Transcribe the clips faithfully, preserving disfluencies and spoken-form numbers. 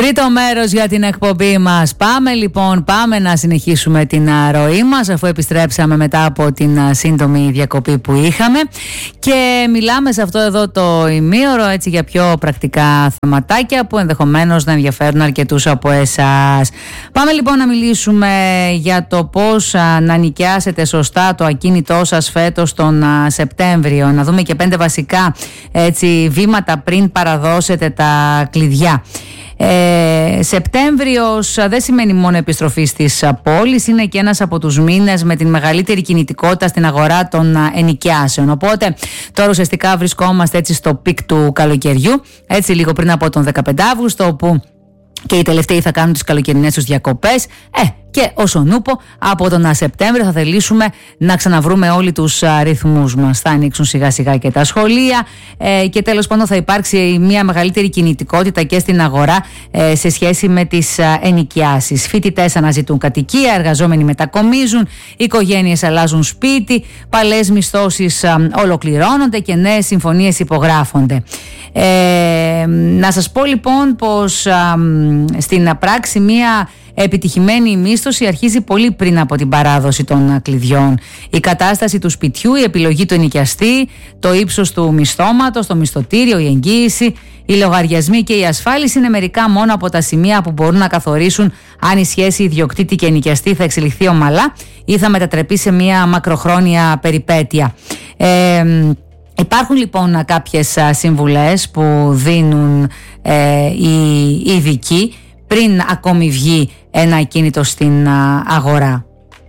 Τρίτο μέρος για την εκπομπή μας. Πάμε λοιπόν, πάμε να συνεχίσουμε την ροή μας, αφού επιστρέψαμε μετά από την σύντομη διακοπή που είχαμε, και μιλάμε σε αυτό εδώ το ημίωρο έτσι για πιο πρακτικά θεματάκια που ενδεχομένως να ενδιαφέρουν αρκετούς από εσάς. Πάμε λοιπόν να μιλήσουμε για το πώς να νοικιάσετε σωστά το ακίνητό σας φέτος τον Σεπτέμβριο. Να δούμε και πέντε βασικά έτσι βήματα πριν παραδώσετε τα κλειδιά. Ε, Σεπτέμβριος δεν σημαίνει μόνο επιστροφή στις πόλεις, είναι και ένας από τους μήνες με την μεγαλύτερη κινητικότητα στην αγορά των ενοικιάσεων. Οπότε τώρα ουσιαστικά βρισκόμαστε έτσι στο πικ του καλοκαιριού, έτσι λίγο πριν από τον δεκαπέντε Αύγουστο, όπου και οι τελευταίοι θα κάνουν τις καλοκαιρινές τους διακοπές. Ε, και όσον ούπο, από τον Σεπτέμβριο θα θελήσουμε να ξαναβρούμε όλοι τους α, ρυθμούς μας. Θα ανοίξουν σιγά σιγά και τα σχολεία ε, και τέλος πάντων θα υπάρξει μια μεγαλύτερη κινητικότητα και στην αγορά ε, σε σχέση με τις α, ενοικιάσεις. Φοιτητές αναζητούν κατοικία, εργαζόμενοι μετακομίζουν, οικογένειες αλλάζουν σπίτι, παλαιές μισθώσεις α, ολοκληρώνονται και νέες συμφωνίες υπογράφονται. Ε, να σας πω λοιπόν πως α, στην πράξη μια επιτυχημένη μίσθωση αρχίζει πολύ πριν από την παράδοση των κλειδιών. Η κατάσταση του σπιτιού, η επιλογή του ενοικιαστή, το ύψος του μισθώματος, το μισθωτήριο, η εγγύηση, οι λογαριασμοί και η ασφάλιση είναι μερικά μόνο από τα σημεία που μπορούν να καθορίσουν αν η σχέση ιδιοκτήτη και ενοικιαστή θα εξελιχθεί ομαλά ή θα μετατραπεί σε μια μακροχρόνια περιπέτεια. Ε, Υπάρχουν λοιπόν κάποιες συμβουλές που δίνουν ε, οι ειδικοί πριν ακόμη βγει ένα ακίνητο στην αγορά.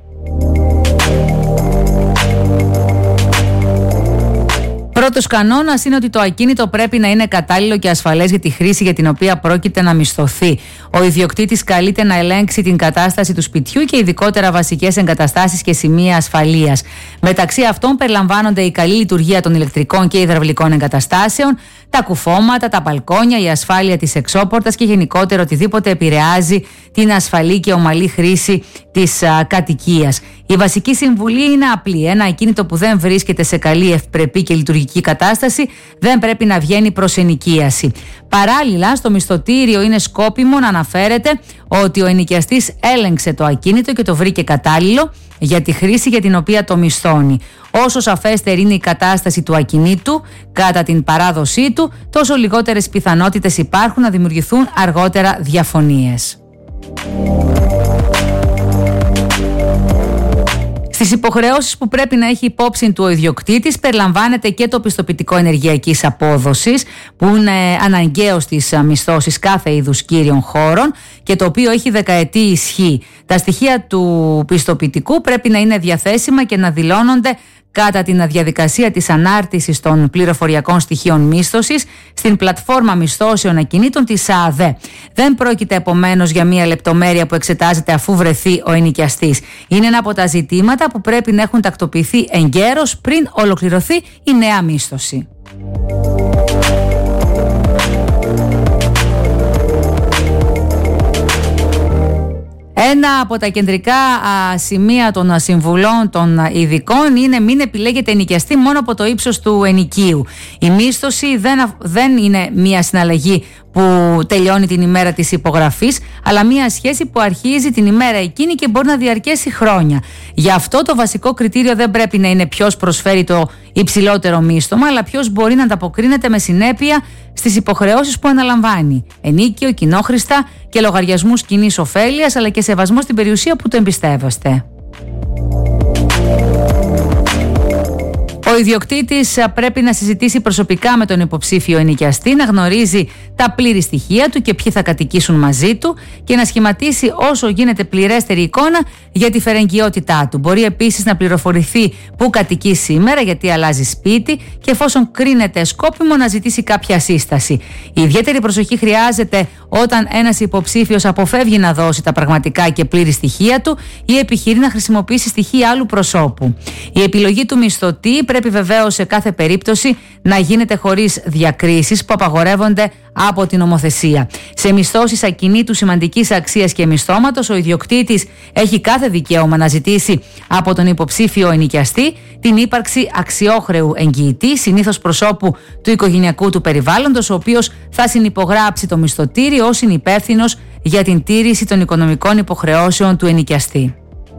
Πρώτος κανόνας είναι ότι το ακίνητο πρέπει να είναι κατάλληλο και ασφαλές για τη χρήση για την οποία πρόκειται να μισθωθεί. Ο ιδιοκτήτης καλείται να ελέγξει την κατάσταση του σπιτιού και ειδικότερα βασικές εγκαταστάσεις και σημεία ασφαλείας. Μεταξύ αυτών περιλαμβάνονται η καλή λειτουργία των ηλεκτρικών και υδραυλικών εγκαταστάσεων, τα κουφώματα, τα μπαλκόνια, η ασφάλεια της εξώπορτας και γενικότερα οτιδήποτε επηρεάζει την ασφαλή και ομαλή χρήση της α, κατοικίας. Η βασική συμβουλή είναι απλή. Ένα ακίνητο που δεν βρίσκεται σε καλή, ευπρεπή και λειτουργική κατάσταση δεν πρέπει να βγαίνει προς ενοικίαση. Παράλληλα, στο μισθωτήριο είναι σκόπιμο να αναφέρεται ότι ο ενοικιαστής έλεγξε το ακίνητο και το βρήκε κατάλληλο για τη χρήση για την οποία το μισθώνει. Όσο σαφέστερη είναι η κατάσταση του ακινήτου κατά την παράδοσή του, τόσο λιγότερες πιθανότητες υπάρχουν να δημιουργηθούν αργότερα διαφωνίες. Στις υποχρεώσεις που πρέπει να έχει υπόψη του ο ιδιοκτήτης περιλαμβάνεται και το πιστοποιητικό ενεργειακής απόδοσης, που είναι αναγκαίο στις μισθώσεις κάθε είδους κύριων χώρων και το οποίο έχει δεκαετή ισχύ. Τα στοιχεία του πιστοποιητικού πρέπει να είναι διαθέσιμα και να δηλώνονται κατά την διαδικασία της ανάρτησης των πληροφοριακών στοιχείων μίσθωσης στην πλατφόρμα μισθώσεων ακινήτων της ΑΔΕ. Δεν πρόκειται επομένως για μια λεπτομέρεια που εξετάζεται αφού βρεθεί ο ενοικιαστής. Είναι ένα από τα ζητήματα που πρέπει να έχουν τακτοποιηθεί εγκαίρως πριν ολοκληρωθεί η νέα μίσθωση. Ένα από τα κεντρικά α, σημεία των α, συμβουλών των α, ειδικών είναι μην επιλέγετε ενοικιαστή μόνο από το ύψος του ενοικίου. Η μίσθωση δεν, δεν είναι μια συναλλαγή που τελειώνει την ημέρα της υπογραφής, αλλά μια σχέση που αρχίζει την ημέρα εκείνη και μπορεί να διαρκέσει χρόνια. Γι' αυτό το βασικό κριτήριο δεν πρέπει να είναι ποιος προσφέρει το υψηλότερο μίσθωμα, αλλά ποιος μπορεί να ανταποκρίνεται με συνέπεια στις υποχρεώσεις που αναλαμβάνει. Ενίκιο, κοινόχρηστα και λογαριασμούς κοινής ωφέλειας, αλλά και σεβασμό στην περιουσία που το εμπιστεύεστε. Ο ιδιοκτήτης πρέπει να συζητήσει προσωπικά με τον υποψήφιο ενοικιαστή, να γνωρίζει τα πλήρη στοιχεία του και ποιοι θα κατοικήσουν μαζί του και να σχηματίσει όσο γίνεται πληρέστερη εικόνα για τη φερεγγιότητά του. Μπορεί επίσης να πληροφορηθεί πού κατοικεί σήμερα, γιατί αλλάζει σπίτι και εφόσον κρίνεται σκόπιμο να ζητήσει κάποια σύσταση. Η ιδιαίτερη προσοχή χρειάζεται όταν ένας υποψήφιος αποφεύγει να δώσει τα πραγματικά και πλήρη στοιχεία του ή επιχειρεί να χρησιμοποιήσει στοιχεία άλλου προσώπου. Η επιλογή του μισθωτή πρέπει βεβαίως σε κάθε περίπτωση να γίνεται χωρίς διακρίσεις που απαγορεύονται από την νομοθεσία. Σε μισθώσεις ακινήτου σημαντικής αξίας και μισθώματος, ο ιδιοκτήτης έχει κάθε δικαίωμα να ζητήσει από τον υποψήφιο ενοικιαστή την ύπαρξη αξιόχρεου εγγυητή, συνήθως προσώπου του οικογενειακού του περιβάλλοντος, ο οποίος θα συνυπογράψει το μισθωτήριο ως συνυπεύθυνος για την τήρηση των οικονομικών υποχρεώσεων του ενοικιαστή.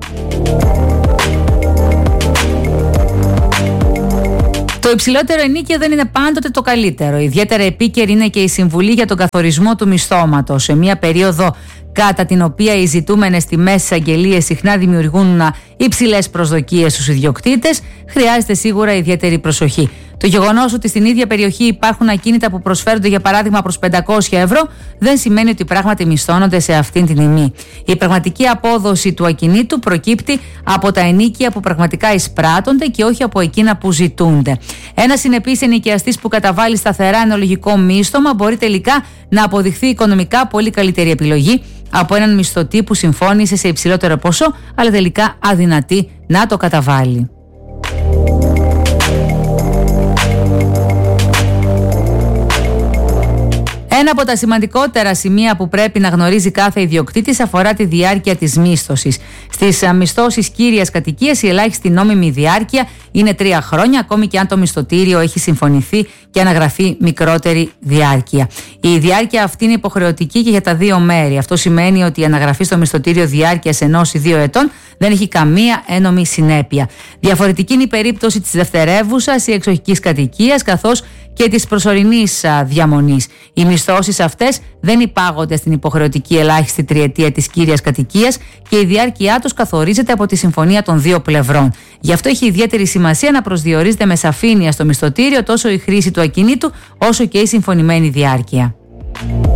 Το υψηλότερο ενοίκιο δεν είναι πάντοτε το καλύτερο. Ιδιαίτερα επίκαιρη είναι και η συμβουλή για τον καθορισμό του μισθώματος. Σε μια περίοδο κατά την οποία οι ζητούμενες τιμές στις αγγελίες συχνά δημιουργούν υψηλές προσδοκίες στους ιδιοκτήτες, χρειάζεται σίγουρα ιδιαίτερη προσοχή. Το γεγονός ότι στην ίδια περιοχή υπάρχουν ακίνητα που προσφέρονται για παράδειγμα προς πεντακόσια ευρώ δεν σημαίνει ότι πράγματι μισθώνονται σε αυτήν την τιμή. Η πραγματική απόδοση του ακινήτου προκύπτει από τα ενοίκια που πραγματικά εισπράττονται και όχι από εκείνα που ζητούνται. Ένας συνεπής ενοικιαστής που καταβάλει σταθερά ένα λογικό μίσθωμα μπορεί τελικά να αποδειχθεί οικονομικά πολύ καλύτερη επιλογή από έναν μισθωτή που συμφώνησε σε υψηλότερο ποσό αλλά τελικά αδυνατεί να το καταβάλει. Ένα από τα σημαντικότερα σημεία που πρέπει να γνωρίζει κάθε ιδιοκτήτης αφορά τη διάρκεια της μίσθωσης. Στις μισθώσεις κύριας κατοικίας η ελάχιστη νόμιμη διάρκεια είναι τρία χρόνια, ακόμη και αν το μισθωτήριο έχει συμφωνηθεί και αναγραφεί μικρότερη διάρκεια. Η διάρκεια αυτή είναι υποχρεωτική και για τα δύο μέρη. Αυτό σημαίνει ότι η αναγραφή στο μισθωτήριο διάρκειας ενός ή δύο ετών δεν έχει καμία ένομη συνέπεια. Διαφορετική είναι η περίπτωση της δευτερεύουσας ή εξοχικής κατοικίας, καθώς και της προσωρινής διαμονής. Οι μισθώσεις αυτές δεν υπάγονται στην υποχρεωτική ελάχιστη τριετία της κύριας κατοικίας και η διάρκειά τους καθορίζεται από τη συμφωνία των δύο πλευρών. Γι' αυτό έχει ιδιαίτερη σημασία να προσδιορίζεται με σαφήνεια στο μισθωτήριο τόσο η χρήση του ακινήτου όσο και η συμφωνημένη διάρκεια.